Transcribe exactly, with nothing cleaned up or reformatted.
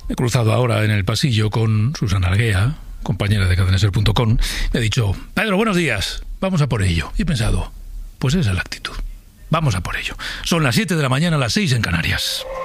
Me he cruzado ahora en el pasillo con Susana Arguea, compañera de cadenaser punto com. Me ha dicho: Pedro, buenos días, vamos a por ello. Y he pensado, pues esa es la actitud. Vamos a por ello. Son las siete de la mañana, las seis en Canarias.